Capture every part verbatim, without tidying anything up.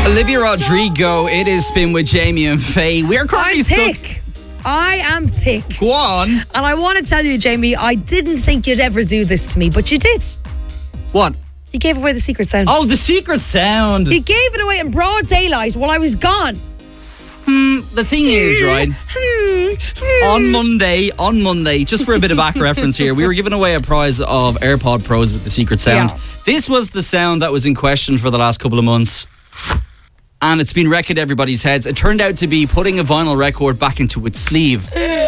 Olivia Rodrigo, it is Spin with Jamie and Faye. We're currently I'm stuck. thick. I am thick. Go on. And I want to tell you, Jamie, I didn't think you'd ever do this to me, but you did. What? You gave away the secret sound. Oh, the secret sound. You gave it away in broad daylight while I was gone. Hmm, the thing is, right, Hmm, hmm. on Monday, on Monday, just for a bit of back reference here, we were giving away a prize of AirPod Pros with the secret sound. Yeah. This was the sound that was in question for the last couple of months. And it's been wrecking everybody's heads. It turned out to be putting a vinyl record back into its sleeve.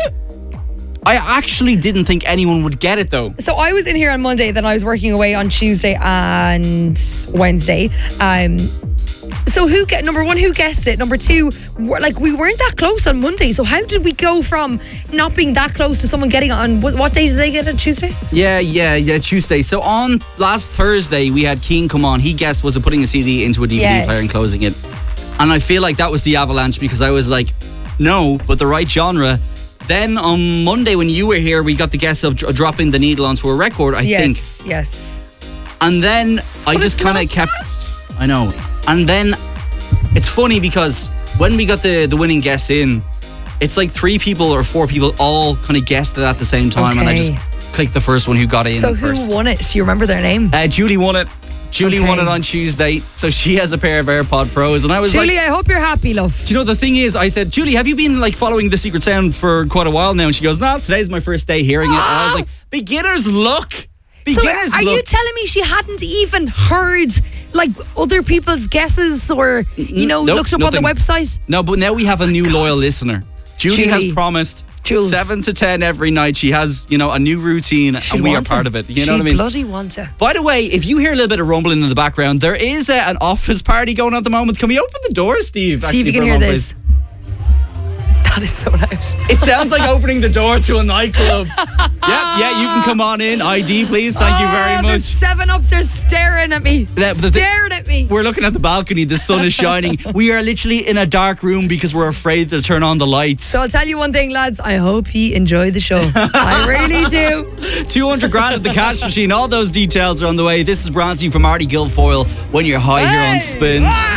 I actually didn't think anyone would get it, though. So I was in here on Monday, then I was working away on Tuesday and Wednesday. Um, so who get number one? Who guessed it? Number two, we're, like we weren't that close on Monday. So how did we go from not being that close to someone getting it on what, what day did they get it? Tuesday? Yeah, yeah, yeah, Tuesday. So on last Thursday, we had Keen come on. He guessed, was it putting a C D into a D V D Yes. player and closing it? And I feel like that was the avalanche because I was like, no, but the right genre. Then on Monday when you were here, we got the guess of dr- dropping the needle onto a record, I yes, think. yes. And then I But just it's kind of not kept... I know. And then it's funny because when we got the, the winning guess in, it's like three people or four people all kind of guessed it at the same time. And I Okay. just clicked the first one who got in So who first. won it? Do you remember their name? Uh, Julie won it. Julie Okay. won it on Tuesday, so she has a pair of AirPod Pros, and I was Julie, like, I hope you're happy, love. do you know the thing is? I said, Julie, have you been like following the secret sound for quite a while now? And she goes, no, today's my first day hearing it. And I was like, beginner's luck. So Beginner's are luck. you telling me she hadn't even heard like other people's guesses or you know Nope, looked up nothing. on the website? No, but now we have a new God. loyal listener. Julie, Julie. has promised Jules. seven to ten every night. She has, you know, a new routine, She'd and we are want part to. of it. You She'd know what I mean? bloody want to. By the way, if you hear a little bit of rumbling in the background, there is uh, an office party going on at the moment. Can we open the door, Steve? See if you actually, can for a hear moment, this. please? That is so loud. It sounds like opening the door to a nightclub. yeah, yeah, you can come on in. I D, please. Thank you very Oh, much. the seven ups are staring at me. Yeah, but the thi- staring at me. We're looking at the balcony. The sun is shining. We are literally in a dark room because we're afraid to turn on the lights. So I'll tell you one thing, lads. I hope you enjoy the show. I really do. two hundred grand at the cash machine. All those details are on the way. This is Bronzy from Marty Guilfoyle when you're high here on Hey! Spin. Ah!